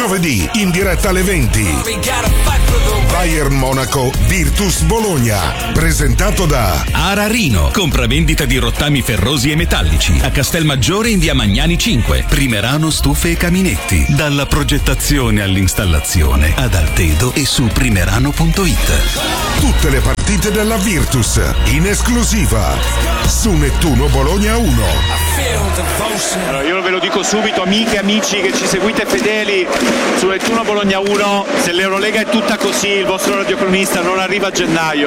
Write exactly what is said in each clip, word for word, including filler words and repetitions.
Giovedì in diretta alle venti. Bayern Monaco Virtus Bologna, presentato da Ararino, compravendita di rottami ferrosi e metallici a Castelmaggiore in via Magnani cinque. Primerano stufe e caminetti, dalla progettazione all'installazione ad Altedo e su primerano punto it. Tutte le partite della Virtus in esclusiva su Nettuno Bologna uno. Allora, io ve lo dico subito, amiche e amici che ci seguite fedeli su Nettuno Bologna uno, se l'Eurolega è tutta così il vostro radiocronista non arriva a gennaio.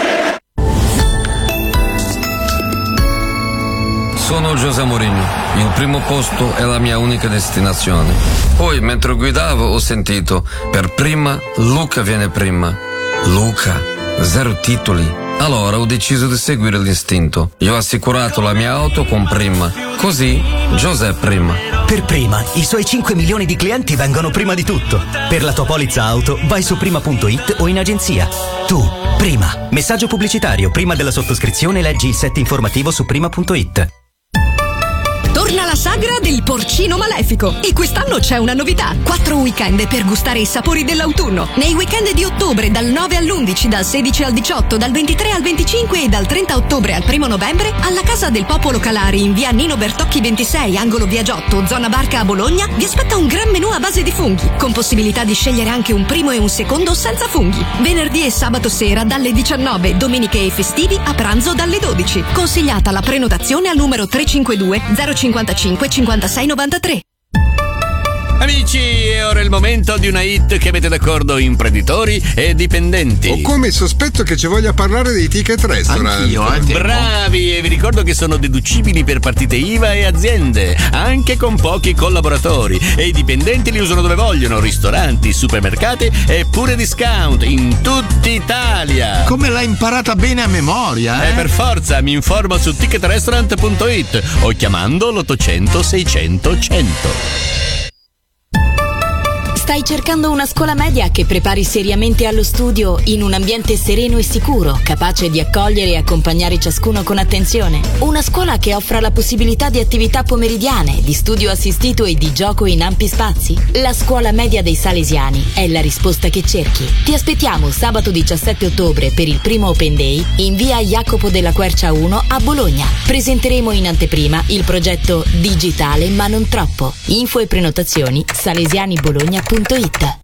Sono José Mourinho, il primo posto è la mia unica destinazione. Poi mentre guidavo ho sentito, per prima Luca viene prima. Luca, zero titoli. Allora ho deciso di seguire l'istinto. Io ho assicurato la mia auto con Prima. Così José prima. Per Prima, i suoi cinque milioni di clienti vengono prima di tutto. Per la tua polizza auto vai su prima punto it o in agenzia. Tu, Prima. Messaggio pubblicitario. Prima della sottoscrizione leggi il set informativo su prima punto it. Torna la sagra del porcino malefico e quest'anno c'è una novità. Quattro weekend per gustare i sapori dell'autunno. Nei weekend di ottobre dal nove all'undici, dal sedici al diciotto, dal ventitré al venticinque e dal trenta ottobre al primo novembre alla Casa del Popolo Calari in via Nino Bertocchi ventisei, angolo via Giotto, zona Barca a Bologna, vi aspetta un gran menù a base di funghi, con possibilità di scegliere anche un primo e un secondo senza funghi. Venerdì e sabato sera dalle diciannove, domeniche e festivi a pranzo dalle dodici. Consigliata la prenotazione al numero tre cinque due zero cinquantacinque cinquantasei novantatré. Amici, è ora il momento di una hit che mette d'accordo imprenditori e dipendenti. Ho come il sospetto che ci voglia parlare dei ticket restaurant. Anch'io, eh, bravi, e vi ricordo che sono deducibili per partite I V A e aziende, anche con pochi collaboratori. E i dipendenti li usano dove vogliono, ristoranti, supermercati e pure discount in tutta Italia. Come l'hai imparata bene a memoria, eh? Eh, per forza, mi informo su ticket restaurant punto it o chiamando l'ottocento seicento cento. Stai cercando una scuola media che prepari seriamente allo studio in un ambiente sereno e sicuro, capace di accogliere e accompagnare ciascuno con attenzione? Una scuola che offra la possibilità di attività pomeridiane, di studio assistito e di gioco in ampi spazi? La scuola media dei Salesiani è la risposta che cerchi. Ti aspettiamo sabato diciassette ottobre per il primo Open Day in via Jacopo della Quercia uno a Bologna. Presenteremo in anteprima il progetto Digitale ma non troppo. Info e prenotazioni salesianibologna punto it.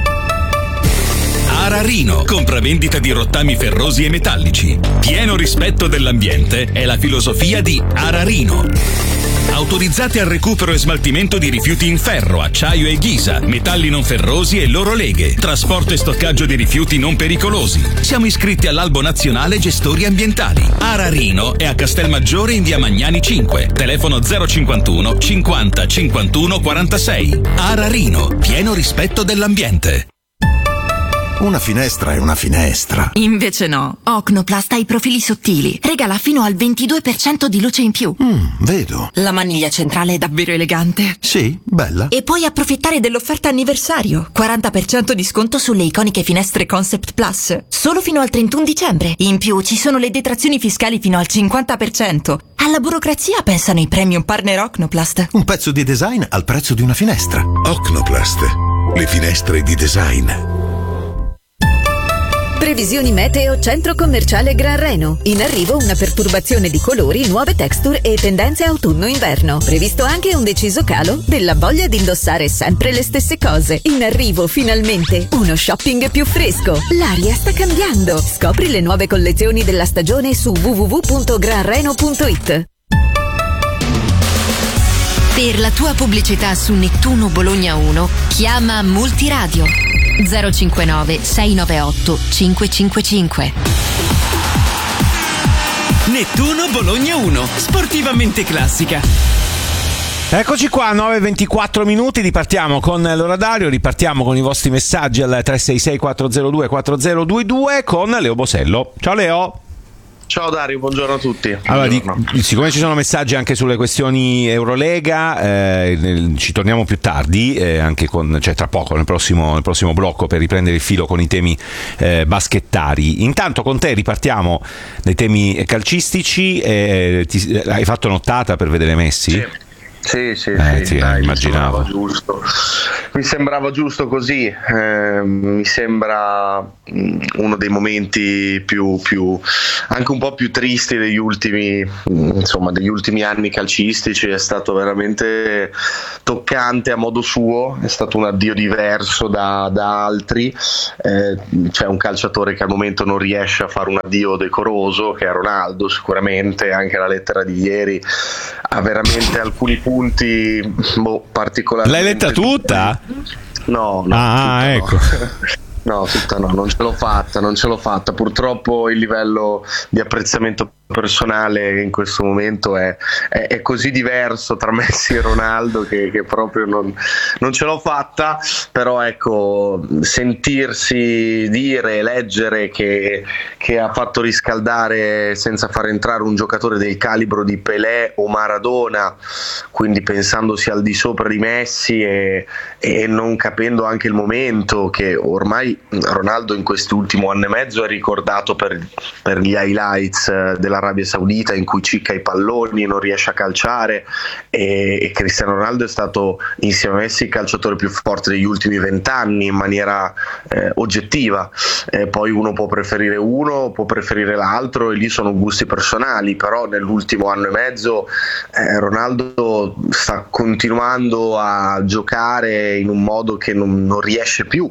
Ararino, compravendita di rottami ferrosi e metallici. Pieno rispetto dell'ambiente è la filosofia di Ararino. Autorizzati al recupero e smaltimento di rifiuti in ferro, acciaio e ghisa, metalli non ferrosi e loro leghe, trasporto e stoccaggio di rifiuti non pericolosi. Siamo iscritti all'Albo Nazionale Gestori Ambientali. Ararino è a Castelmaggiore in via Magnani cinque, telefono zero cinquantuno cinquanta cinquantuno quarantasei. Ararino, pieno rispetto dell'ambiente. Una finestra è una finestra. Invece no. Ocnoplast ha i profili sottili. Regala fino al ventidue per cento di luce in più. Mm, vedo. La maniglia centrale è davvero elegante. Sì, bella. E puoi approfittare dell'offerta anniversario. quaranta per cento di sconto sulle iconiche finestre Concept Plus. Solo fino al trentuno dicembre. In più ci sono le detrazioni fiscali fino al cinquanta per cento. Alla burocrazia pensano i premium partner Ocnoplast. Un pezzo di design al prezzo di una finestra. Ocnoplast, le finestre di design. Previsioni meteo Centro Commerciale Gran Reno. In arrivo una perturbazione di colori, nuove texture e tendenze autunno-inverno. Previsto anche un deciso calo della voglia di indossare sempre le stesse cose. In arrivo finalmente uno shopping più fresco. L'aria sta cambiando. Scopri le nuove collezioni della stagione su w w w punto gran reno punto it. Per la tua pubblicità su Nettuno Bologna uno, chiama Multiradio zero cinquantanove sei nove otto cinque cinque cinque. Nettuno Bologna uno, sportivamente classica. Eccoci qua, nove e ventiquattro minuti, ripartiamo con l'orario, ripartiamo con i vostri messaggi al tre sei sei quattro zero due quattro zero due due con Leo Bosello. Ciao Leo. Ciao Dario, buongiorno a tutti. Allora, di, siccome ci sono messaggi anche sulle questioni Eurolega, eh, ci torniamo più tardi, eh, anche con, cioè tra poco nel prossimo, nel prossimo blocco, per riprendere il filo con i temi eh, baschettari. Intanto con te ripartiamo dai temi calcistici. Eh, ti, hai fatto nottata per vedere Messi? Sì. Sì, sì, eh, sì, sì dai, immaginavo. Giusto. Mi sembrava giusto così, eh, mi sembra mh, uno dei momenti più, più anche un po' più tristi degli ultimi, mh, insomma, degli ultimi anni calcistici. È stato veramente toccante a modo suo, è stato un addio diverso da, da altri. Eh, c'è un calciatore che al momento non riesce a fare un addio decoroso, che è Ronaldo. Sicuramente anche la lettera di ieri ha veramente alcuni punti boh, particolarmente. L'hai letta tutta? No, no, ah, tutta ecco. No. No, tutta no, non ce l'ho fatta, non ce l'ho fatta. Purtroppo il livello di apprezzamento personale in questo momento è, è, è così diverso tra Messi e Ronaldo che, che proprio non, non ce l'ho fatta. Però ecco, sentirsi dire, leggere che, che ha fatto riscaldare senza far entrare un giocatore del calibro di Pelé o Maradona, quindi pensandosi al di sopra di Messi e, e non capendo anche il momento che ormai Ronaldo in quest'ultimo anno e mezzo è ricordato per, per gli highlights dell'Arabia Saudita in cui cicca i palloni e non riesce a calciare, e, e Cristiano Ronaldo è stato insieme a Messi il calciatore più forte degli ultimi vent'anni in maniera eh, oggettiva. Eh, poi uno può preferire uno, può preferire l'altro, e lì sono gusti personali, però nell'ultimo anno e mezzo eh, Ronaldo sta continuando a giocare in un modo che non, non riesce più.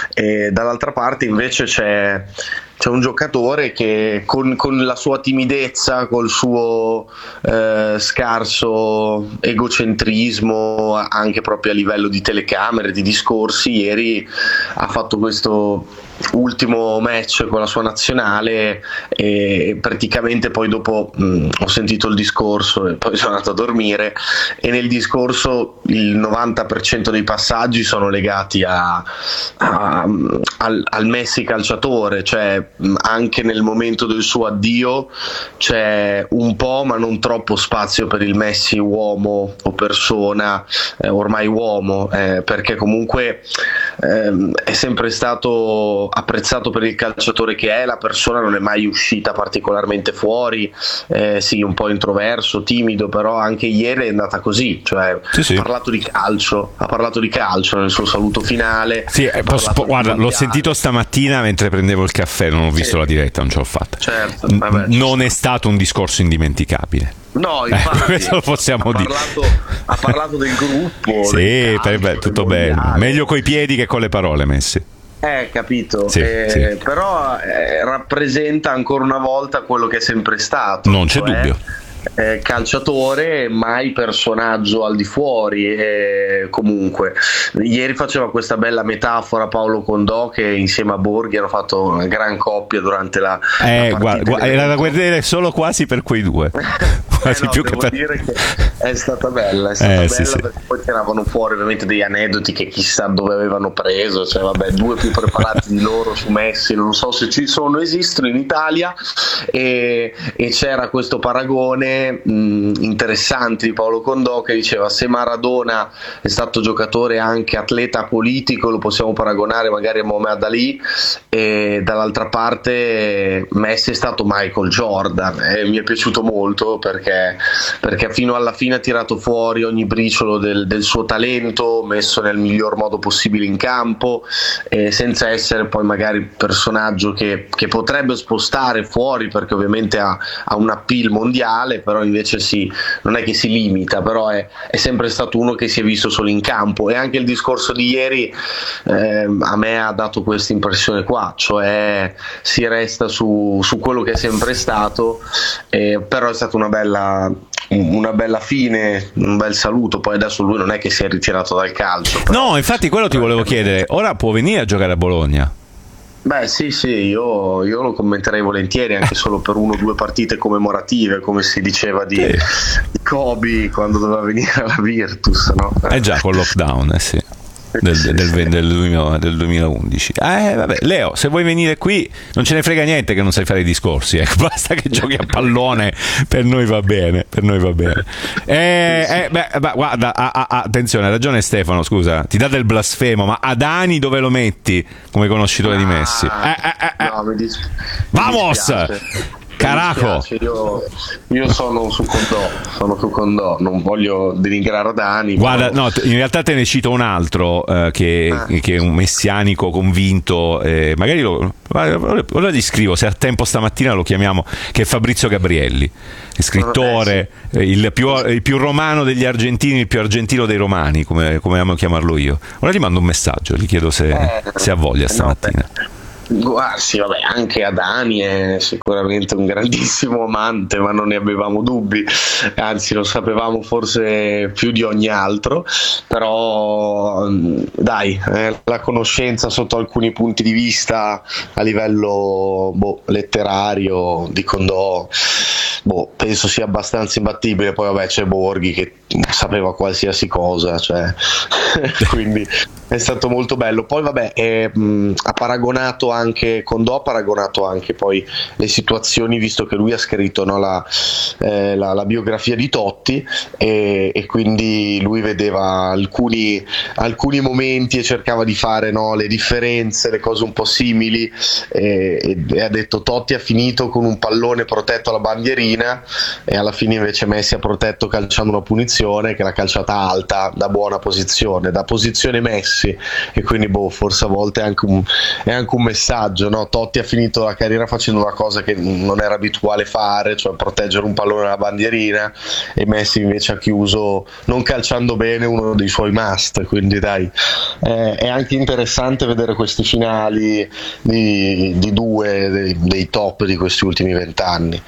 E dall'altra parte invece c'è, c'è un giocatore che con, con la sua timidezza, col suo eh, scarso egocentrismo, anche proprio a livello di telecamere, di discorsi, ieri ha fatto questo ultimo match con la sua nazionale e praticamente poi dopo mh, ho sentito il discorso e poi sono andato a dormire, e nel discorso il novanta per cento dei passaggi sono legati a, a, al, al Messi calciatore, cioè mh, anche nel momento del suo addio c'è un po' ma non troppo spazio per il Messi uomo o persona, eh, ormai uomo, eh, perché comunque eh, è sempre stato apprezzato per il calciatore che è, la persona non è mai uscita particolarmente fuori, eh, sì, un po' introverso, timido, però anche ieri è andata così, cioè sì, sì. ha parlato di calcio, ha parlato di calcio nel suo saluto finale. Sì, eh, posso, po- guarda, l'ho sentito stamattina mentre prendevo il caffè, non ho visto sì. la diretta, non ce l'ho fatta. Certo, vabbè, non è stato un discorso indimenticabile. No, infatti, eh, questo lo possiamo ha dire. Parlato, ha parlato del gruppo. Sì, del calcio, beh, tutto bene. Meglio coi piedi che con le parole, Messi. Eh, capito, sì, eh, sì. però eh, rappresenta ancora una volta quello che è sempre stato. Non c'è cioè, dubbio. Eh, calciatore, mai personaggio al di fuori. Eh, comunque ieri faceva questa bella metafora Paolo Condò, che insieme a Borghi hanno fatto una gran coppia durante la, eh, la guarda, guarda, era da guardare solo quasi per quei due. Quasi eh no, più devo che per... dire che è stata bella, è stata eh, bella sì, sì. perché poi tiravano fuori ovviamente degli aneddoti che chissà dove avevano preso, cioè vabbè, due più preparati di loro su Messi, non so se ci sono, esistono in Italia, e, e c'era questo paragone mh, interessante di Paolo Condò che diceva: se Maradona è stato giocatore anche atleta politico, lo possiamo paragonare magari a Mohamed Ali, e dall'altra parte Messi è stato Michael Jordan, e mi è piaciuto molto perché perché fino alla fine ha tirato fuori ogni briciolo del, del suo talento, messo nel miglior modo possibile in campo, eh, senza essere poi magari il personaggio che, che potrebbe spostare fuori, perché ovviamente ha, ha un appeal mondiale, però invece sì, non è che si limita, però è, è sempre stato uno che si è visto solo in campo. E anche il discorso di ieri eh, a me ha dato questa impressione qua, cioè si resta su, su quello che è sempre stato, eh, però è stata una bella una bella fine, un bel saluto. Poi adesso lui non è che si è ritirato dal calcio, però... No, infatti quello ti volevo chiedere, ora può venire a giocare a Bologna? Beh sì sì, io, io lo commenterei volentieri, anche solo per uno o due partite commemorative, come si diceva di, sì. di Kobe quando doveva venire alla Virtus, no? Eh già, con lockdown, eh sì. Del, del, del, del, del duemilaundici. Eh, vabbè, Leo, se vuoi venire qui non ce ne frega niente che non sai fare i discorsi, ecco, basta che giochi a pallone, per noi va bene, per noi va bene. Eh, eh, beh, beh, guarda, a, a, attenzione, ha ragione Stefano, scusa, ti dà del blasfemo, ma Adani dove lo metti come conoscitore ah, di Messi? Eh, eh, eh, no, mi dis- Vamos! Mi Caraco. Io, io sono su Condò, sono su Condò, non voglio denigrare Dani. Guarda, però... no, in realtà te ne cito un altro eh, che, ah. che è un messianico convinto, eh, magari lo, ora gli scrivo, se ha tempo stamattina lo chiamiamo, che è Fabrizio Gabrielli, scrittore, eh, sì. il, più, il più romano degli argentini, il più argentino dei romani, come, come amo chiamarlo io. Ora gli mando un messaggio, gli chiedo se, eh, se ha voglia stamattina. No, Guarda, sì, vabbè, anche Adani è sicuramente un grandissimo amante, ma non ne avevamo dubbi, anzi lo sapevamo forse più di ogni altro, però dai, eh, la conoscenza sotto alcuni punti di vista a livello boh, letterario di Condò, boh, penso sia abbastanza imbattibile. Poi vabbè, c'è Borghi che sapeva qualsiasi cosa, cioè quindi è stato molto bello. Poi vabbè, è, mh, ha paragonato anche Condò, ha paragonato anche poi le situazioni, visto che lui ha scritto, no, la, eh, la, la biografia di Totti, e, e quindi lui vedeva alcuni, alcuni momenti e cercava di fare, no, le differenze, le cose un po' simili, e, e ha detto Totti ha finito con un pallone protetto alla bandierina e alla fine invece Messi ha protetto calciando una punizione che l'ha calciata alta da buona posizione, da posizione Messi. E quindi boh, forse a volte è anche un, è anche un messaggio, no? Totti ha finito la carriera facendo una cosa che non era abituale fare, cioè proteggere un pallone alla bandierina, e Messi invece ha chiuso non calciando bene uno dei suoi must, quindi dai, eh, è anche interessante vedere questi finali di, di due dei, dei top di questi ultimi vent'anni.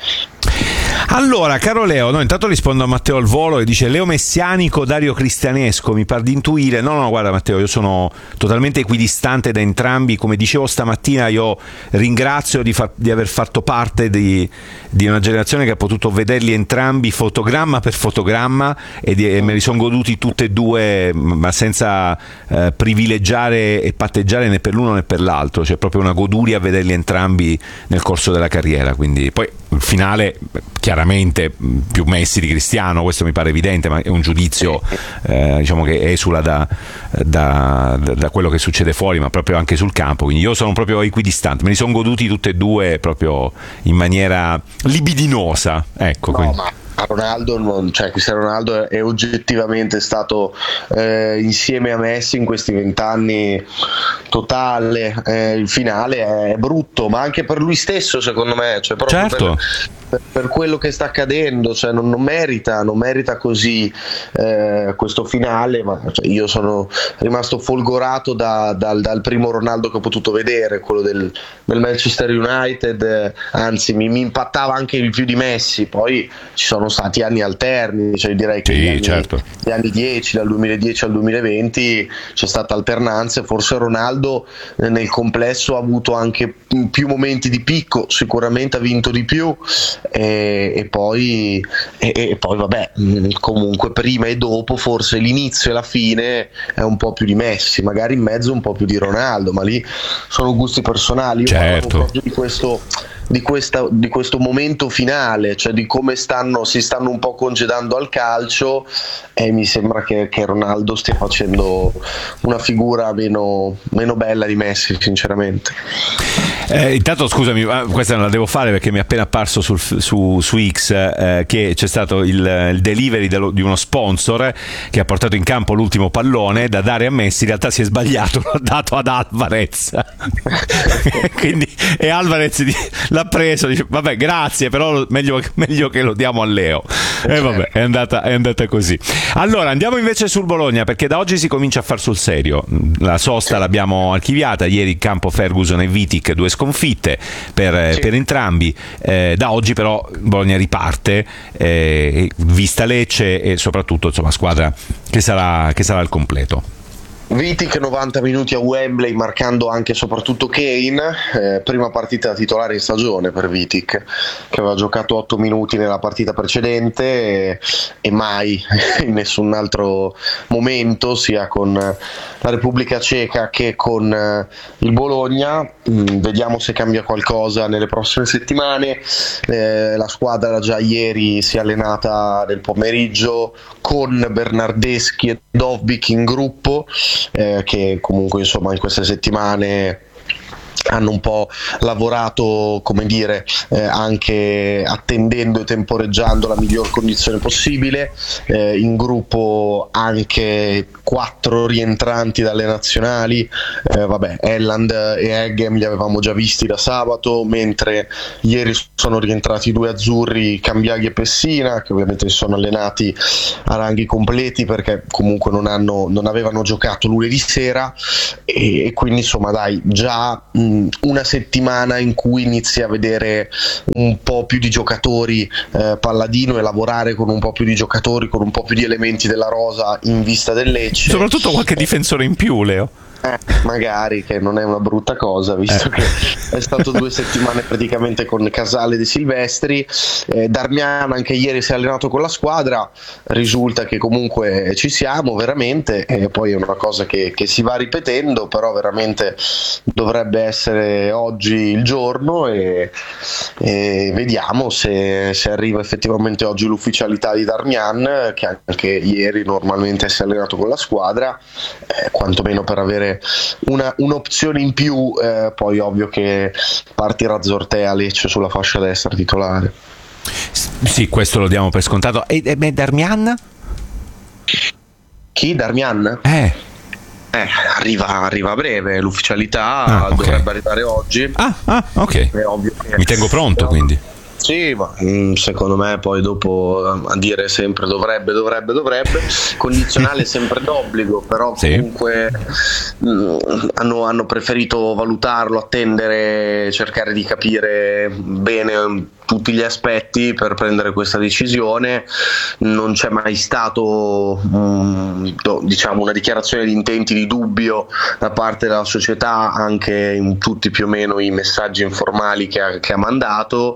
Allora, caro Leo, no, intanto rispondo a Matteo al volo e dice Leo messianico, Dario cristianesco, mi par di intuire. No, no, guarda Matteo, io sono totalmente equidistante da entrambi. Come dicevo stamattina, io ringrazio di, far, di aver fatto parte di, di una generazione che ha potuto vederli entrambi fotogramma per fotogramma e, di, e me li sono goduti tutti e due, ma senza eh, privilegiare e patteggiare né per l'uno né per l'altro. C'è proprio una goduria a vederli entrambi nel corso della carriera. Quindi poi il finale chiaramente più Messi di Cristiano, questo mi pare evidente, ma è un giudizio eh, diciamo che esula da, da, da quello che succede fuori, ma proprio anche sul campo, quindi io sono proprio equidistante, me li sono goduti tutti e due proprio in maniera libidinosa, ecco. No, ma Ronaldo, non, cioè Cristiano Ronaldo è oggettivamente stato eh, insieme a Messi in questi vent'anni totale, eh, il finale è brutto, ma anche per lui stesso secondo me, cioè proprio certo. per, per, per quello che sta accadendo, cioè non, non merita non merita così eh, questo finale, ma cioè, io sono rimasto folgorato da, dal, dal primo Ronaldo che ho potuto vedere, quello del, del Manchester United, eh, anzi mi, mi impattava anche il più di Messi. Poi ci sono stati anni alterni, cioè direi che sì, gli, anni, certo. gli anni dieci, dal duemiladieci al duemilaventi c'è stata alternanza, forse Ronaldo eh, nel complesso ha avuto anche più momenti di picco, sicuramente ha vinto di più, e, e poi e, e poi vabbè, comunque prima e dopo forse l'inizio e la fine è un po' più di Messi, magari in mezzo un po' più di Ronaldo, ma lì sono gusti personali. Io certo. parlo proprio di questo Di, questa, di questo momento finale, cioè di come stanno, si stanno un po' congedando al calcio, e mi sembra che, che Ronaldo stia facendo una figura meno, meno bella di Messi, sinceramente. Eh, intanto scusami, questa non la devo fare perché mi è appena apparso sul, su, su X eh, che c'è stato il, il delivery dello, di uno sponsor che ha portato in campo l'ultimo pallone da dare a Messi, in realtà si è sbagliato, l'ha dato ad Alvarez quindi e Alvarez l'ha preso, dice vabbè grazie, però meglio, meglio che lo diamo a Leo, e eh, vabbè, è andata, è andata così. Allora andiamo invece sul Bologna, perché da oggi si comincia a far sul serio. La sosta l'abbiamo archiviata ieri, in campo Ferguson e Vitic, due sconfitte per, sì. per entrambi. Eh, da oggi però Bologna riparte, eh, vista Lecce e soprattutto insomma squadra che sarà, che sarà al completo. Vitic novanta minuti a Wembley, marcando anche e soprattutto Kane, eh, prima partita titolare in stagione per Vitic, che aveva giocato otto minuti nella partita precedente e, e mai in nessun altro momento, sia con la Repubblica Ceca che con eh, il Bologna. Mm, vediamo se cambia qualcosa nelle prossime settimane. Eh, la squadra già ieri si è allenata nel pomeriggio con Bernardeschi e Dovbyk in gruppo, Eh, che comunque insomma in queste settimane hanno un po' lavorato, come dire, eh, anche attendendo e temporeggiando la miglior condizione possibile, eh, in gruppo anche quattro rientranti dalle nazionali, eh, vabbè, Elland e Eggem li avevamo già visti da sabato, mentre ieri sono rientrati due azzurri, Cambiaghi e Pessina, che ovviamente si sono allenati a ranghi completi perché comunque non, hanno, non avevano giocato lunedì sera, e, e quindi insomma dai, già mh, una settimana in cui inizi a vedere un po' più di giocatori eh, palladino e lavorare con un po' più di giocatori, con un po' più di elementi della rosa in vista del Lecce. Soprattutto qualche difensore in più, Leo. Eh, magari, che non è una brutta cosa, visto eh. che è stato due settimane praticamente con Casale De Silvestri. eh, Darmian anche ieri si è allenato con la squadra, risulta che comunque ci siamo veramente, e poi è una cosa che, che si va ripetendo, però veramente dovrebbe essere oggi il giorno, e, e vediamo se, se arriva effettivamente oggi l'ufficialità di Darmian, che anche ieri normalmente si è allenato con la squadra, eh, quantomeno per avere Una, un'opzione in più. Eh, poi ovvio che partirà Zortea Lecce sulla fascia destra titolare. Sì, questo lo diamo per scontato. E, e beh, Darmian? Chi? Darmian? Eh. Eh, arriva, arriva a breve, l'ufficialità ah, okay. dovrebbe arrivare oggi. Ah, ah ok. È ovvio che mi tengo pronto, quindi. Sì, ma mh, secondo me poi dopo a dire sempre dovrebbe, dovrebbe, dovrebbe, condizionale sempre d'obbligo, però comunque sì. mh, hanno, hanno preferito valutarlo, attendere, cercare di capire bene tutti gli aspetti per prendere questa decisione. Non c'è mai stato mh, diciamo una dichiarazione di intenti di dubbio da parte della società, anche in tutti più o meno i messaggi informali che ha, che ha mandato,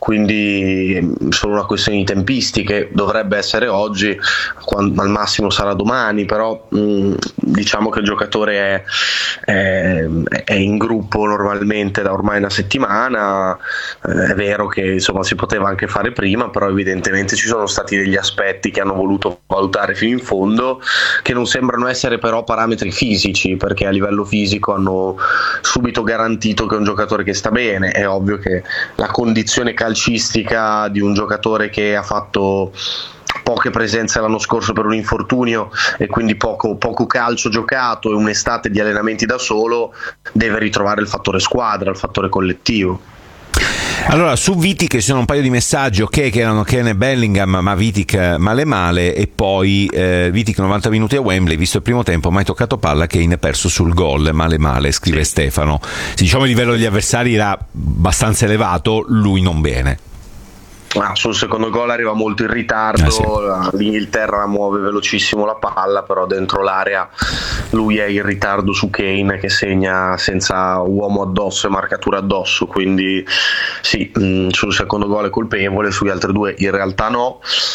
quindi solo una questione di tempistiche. Dovrebbe essere oggi, quando, al massimo sarà domani, però mh, diciamo che il giocatore è, è, è in gruppo normalmente da ormai una settimana. Eh, è vero che insomma si poteva anche fare prima, però evidentemente ci sono stati degli aspetti che hanno voluto valutare fino in fondo, che non sembrano essere però parametri fisici, perché a livello fisico hanno subito garantito che è un giocatore che sta bene. È ovvio che la condizione calcistica di un giocatore che ha fatto poche presenze l'anno scorso per un infortunio e quindi poco, poco calcio giocato e un'estate di allenamenti da solo, deve ritrovare il fattore squadra, il fattore collettivo. Allora, su Vitic ci sono un paio di messaggi, ok, che erano Kane e Bellingham, ma Vitic male male, e poi eh, Vitic novanta minuti a Wembley, visto il primo tempo, mai toccato palla, Kane perso sul gol, male male, scrive sì. Stefano. Sì, diciamo il livello degli avversari era abbastanza elevato, lui non bene. Ah, sul secondo gol arriva molto in ritardo, ah, sì. L'Inghilterra muove velocissimo la palla, però dentro l'area lui è in ritardo su Kane, che segna senza uomo addosso e marcatura addosso, quindi sì, mh, sul secondo gol è colpevole, sugli altri due in realtà no.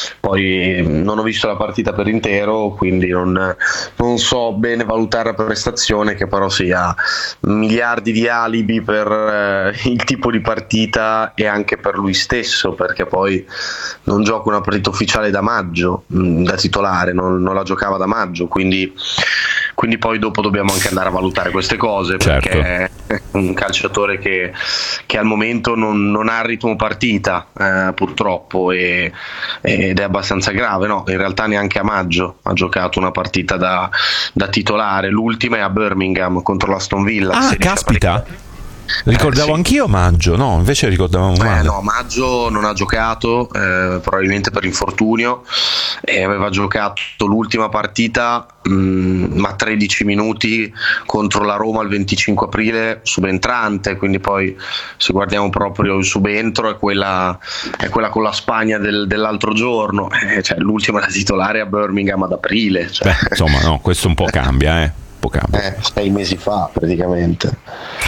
Poi non ho visto la partita per intero, quindi non, non so bene valutare la prestazione, che però sì, ha miliardi di alibi per eh, il tipo di partita e anche per lui stesso, perché poi non gioca una partita ufficiale da maggio, mh, da titolare, non, non la giocava da maggio, quindi, quindi poi dopo dobbiamo anche andare a valutare queste cose, certo. Perché è un calciatore che, che al momento non, non ha ritmo partita, eh, purtroppo, e, ed è abbastanza grave. No, in realtà neanche a maggio ha giocato una partita da, da titolare, l'ultima è a Birmingham contro l'Aston Villa. Ah, caspita! Partita. Ricordavo eh, sì. anch'io maggio, no, invece ricordavamo male. Eh, no, maggio non ha giocato, eh, probabilmente per infortunio, e aveva giocato l'ultima partita, mh, ma tredici minuti contro la Roma il venticinque aprile, subentrante, quindi poi se guardiamo proprio il subentro è quella, è quella con la Spagna del, dell'altro giorno, eh, cioè l'ultima da titolare a Birmingham ad aprile. Cioè. Beh, insomma, no, questo un po' cambia, eh. Un po' cambia. Eh, sei mesi fa praticamente.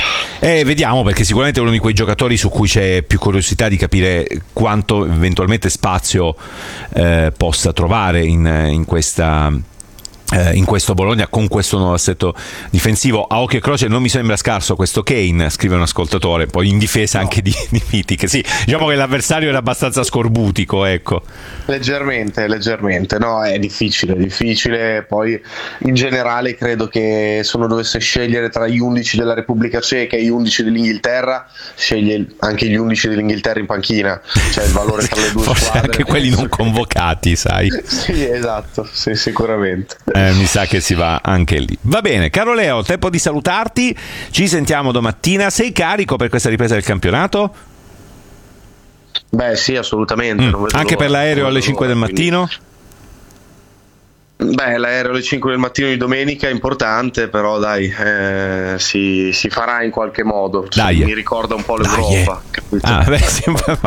Eh, vediamo, perché sicuramente è uno di quei giocatori su cui c'è più curiosità di capire quanto eventualmente spazio eh, possa trovare in, in questa eh, in questo Bologna con questo nuovo assetto difensivo. A occhio e croce non mi sembra scarso questo Kane, scrive un ascoltatore, poi in difesa no. anche di, di Mitic. Sì, diciamo che l'avversario era abbastanza scorbutico, ecco. Leggermente, leggermente, no, è difficile, difficile. Poi in generale credo che se uno dovesse scegliere tra gli undici della Repubblica Ceca e gli undici dell'Inghilterra, sceglie anche gli undici dell'Inghilterra in panchina, cioè il valore tra le due forse squadre. Anche quelli non convocati, sai. Sì, esatto, sì, sicuramente. Eh, mi sa che si va anche lì. Va bene, caro Leo, tempo di salutarti, ci sentiamo domattina. Sei carico per questa ripresa del campionato? Beh sì, assolutamente. Mm. Non vedo Anche l'ora, per l'aereo alle cinque del mattino? Quindi... Beh, l'aereo alle cinque del mattino di domenica è importante, però dai, eh, si, si farà in qualche modo. Dai. Mi ricorda un po' l'Europa. Ah, beh, sì,